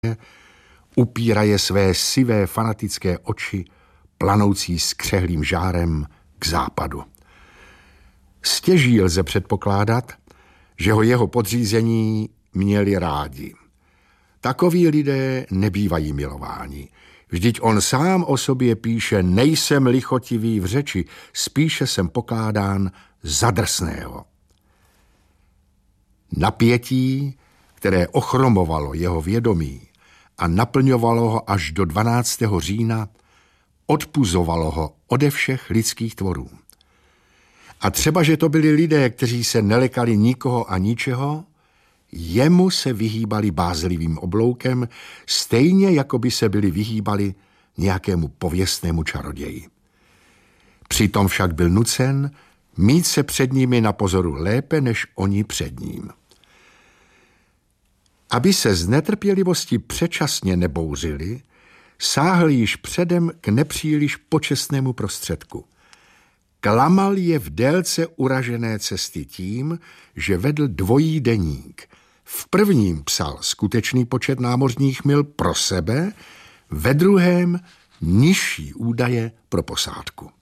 upíraje své sivé fanatické oči, planoucí s křehlým žárem k západu. Stěží lze předpokládat, že ho jeho podřízení měli rádi. Takoví lidé nebývají milováni. Vždyť on sám o sobě píše: nejsem lichotivý v řeči, spíše jsem pokládán za drsného. Napětí, které ochromovalo jeho vědomí a naplňovalo ho až do 12. října, odpuzovalo ho ode všech lidských tvorů. A třeba, že to byli lidé, kteří se nelekali nikoho a ničeho, jemu se vyhýbali bázlivým obloukem, stejně jako by se byli vyhýbali nějakému pověstnému čaroději. Přitom však byl nucen mít se před nimi na pozoru lépe, než oni před ním. Aby se z netrpělivosti předčasně nebouřili, sáhl již předem k nepříliš počestnému prostředku. Klamal je v délce uražené cesty tím, že vedl dvojí deník. V prvním psal skutečný počet námořních mil pro sebe, ve druhém nižší údaje pro posádku.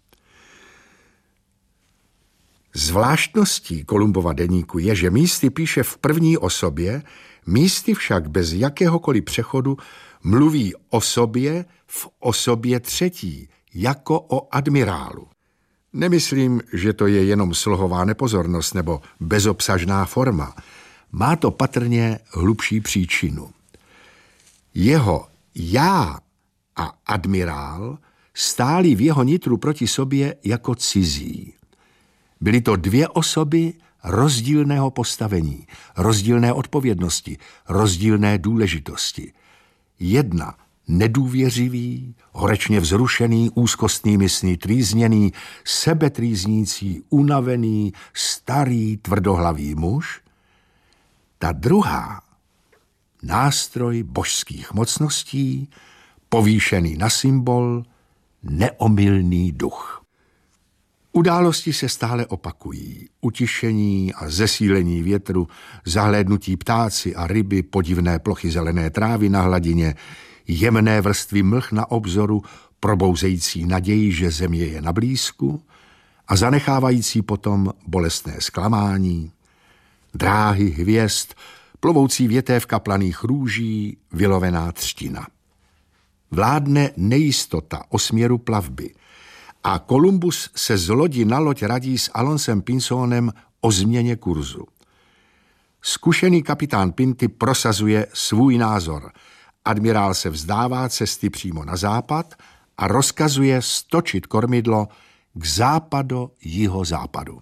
Zvláštností Kolumbova deníku je, že místy píše v první osobě, místy však bez jakéhokoliv přechodu mluví o sobě v osobě třetí, jako o admirálu. Nemyslím, že to je jenom slohová nepozornost nebo bezobsažná forma. Má to patrně hlubší příčinu. Jeho já a admirál stáli v jeho nitru proti sobě jako cizí. Byly to dvě osoby rozdílného postavení, rozdílné odpovědnosti, rozdílné důležitosti. Jedna nedůvěřivý, horečně vzrušený, úzkostnými sny trýzněný, sebetrýznící, unavený, starý, tvrdohlavý muž. Ta druhá, nástroj božských mocností, povýšený na symbol, neomylný duch. Události se stále opakují. Utišení a zesílení větru, zahlédnutí ptáci a ryby, podivné plochy zelené trávy na hladině, jemné vrstvy mlh na obzoru, probouzející naději, že země je na blízku a zanechávající potom bolestné zklamání, dráhy hvězd, plovoucí větev kaplaných růží, vylovená třtina. Vládne nejistota o směru plavby a Kolumbus se z lodi na loď radí s Alonsem Pinzónem o změně kurzu. Zkušený kapitán Pinty prosazuje svůj názor. Admirál se vzdává cesty přímo na západ a rozkazuje stočit kormidlo k západo-jihozápadu.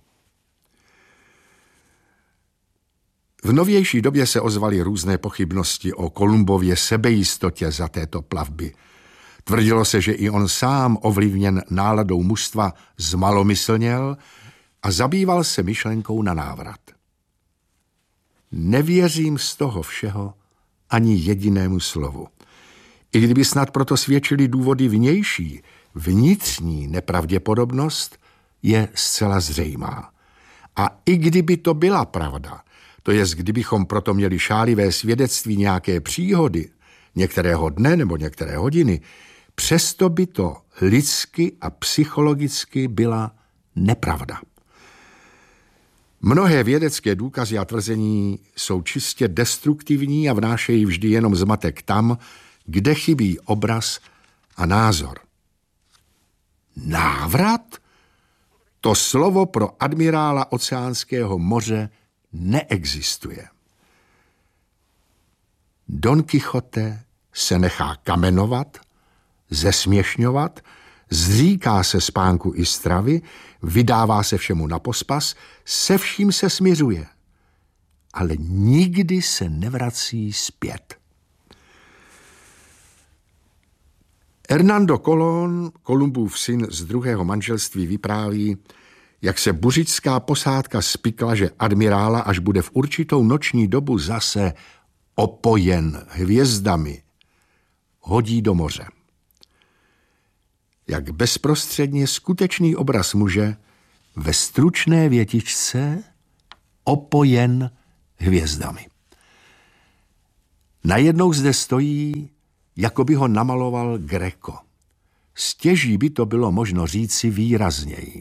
V novější době se ozvaly různé pochybnosti o Kolumbově sebejistotě za této plavby. Tvrdilo se, že i on sám, ovlivněn náladou mužstva, zmalomyslněl a zabýval se myšlenkou na návrat. Nevěřím z toho všeho ani jedinému slovu. I kdyby snad proto svědčily důvody vnější, vnitřní nepravděpodobnost je zcela zřejmá. A i kdyby to byla pravda, to jest kdybychom proto měli šálivé svědectví nějaké příhody, některého dne nebo některé hodiny, přesto by to lidsky a psychologicky byla nepravda. Mnohé vědecké důkazy a tvrzení jsou čistě destruktivní a vnášejí vždy jenom zmatek tam, kde chybí obraz a názor. Návrat? To slovo pro admirála Oceánského moře neexistuje. Don Quixote se nechá kamenovat, zesměšňovat, zříká se spánku i stravy, vydává se všemu na pospas, se vším se smiřuje, ale nikdy se nevrací zpět. Hernando Colón, Kolumbův syn z druhého manželství, vypráví, jak se buřická posádka spikla, že admirála, až bude v určitou noční dobu zase opojen hvězdami, hodí do moře. Jak bezprostředně skutečný obraz muže ve stručné větičce opojen hvězdami. Najednou zde stojí, jako by ho namaloval Greco. Stěží by to bylo možno říci výrazněji.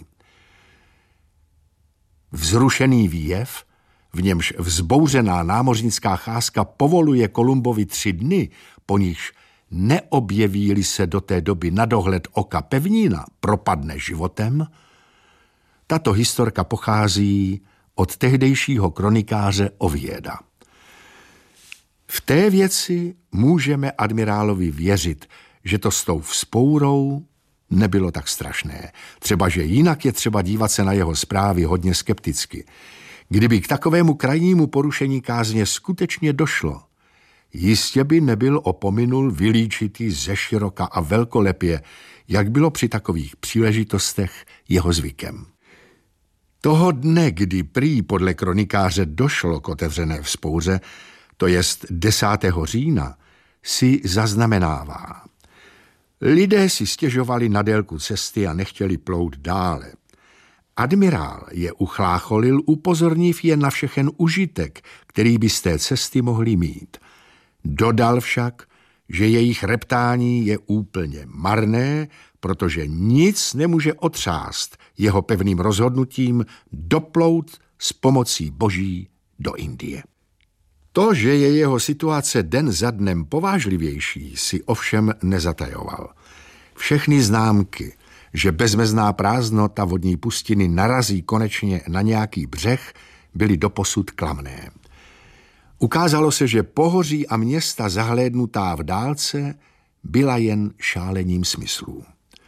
Vzrušený výjev, v němž vzbouřená námořnická cházka povoluje Kolumbovi 3 dny, po nichž neobjeví-li se do té doby na dohled oka pevnina, propadne životem, tato historka pochází od tehdejšího kronikáře Ovieda. V té věci můžeme admirálovi věřit, že to s tou vzpourou nebylo tak strašné. Třeba, že jinak je třeba dívat se na jeho zprávy hodně skepticky. Kdyby k takovému krajnímu porušení kázně skutečně došlo, jistě by nebyl opominul vylíčitý zeširoka a velkolepě, jak bylo při takových příležitostech jeho zvykem. Toho dne, kdy prý podle kronikáře došlo k otevřené vzpouře, to jest 10. října, si zaznamenává. Lidé si stěžovali na délku cesty a nechtěli plout dále. Admirál je uchlácholil, upozorniv je na všechen užitek, který by z té cesty mohli mít. Dodal však, že jejich reptání je úplně marné, protože nic nemůže otřást jeho pevným rozhodnutím doplout s pomocí Boží do Indie. To, že je jeho situace den za dnem povážlivější, si ovšem nezatajoval. Všechny známky, že bezmezná prázdnota vodní pustiny narazí konečně na nějaký břeh, byly doposud klamné. Ukázalo se, že pohoří a města zahlédnutá v dálce byla jen šálením smyslů.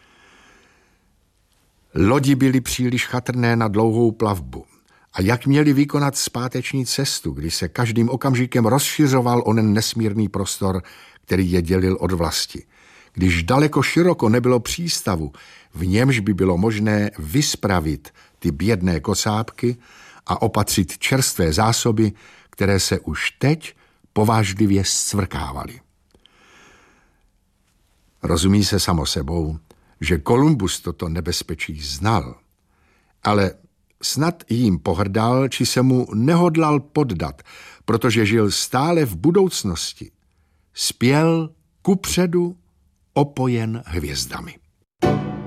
Lodi byly příliš chatrné na dlouhou plavbu. A jak měli vykonat zpáteční cestu, kdy se každým okamžikem rozšiřoval onen nesmírný prostor, který je dělil od vlasti. Když daleko široko nebylo přístavu, v němž by bylo možné vyspravit ty bědné kocápky a opatřit čerstvé zásoby, které se už teď povážlivě scvrkávaly. Rozumí se samo sebou, že Kolumbus toto nebezpečí znal, ale snad jím pohrdal, či se mu nehodlal poddat, protože žil stále v budoucnosti. Spěl kupředu opojen hvězdami.